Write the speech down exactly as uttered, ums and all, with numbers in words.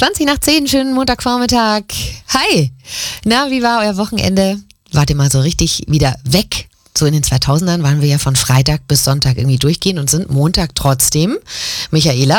zwanzig nach zehn, schönen Montagvormittag. Hi, na, wie war euer Wochenende? Wart ihr mal so richtig wieder weg? So in den zweitausendern waren wir ja von Freitag bis Sonntag irgendwie durchgehend und sind Montag trotzdem. Michaela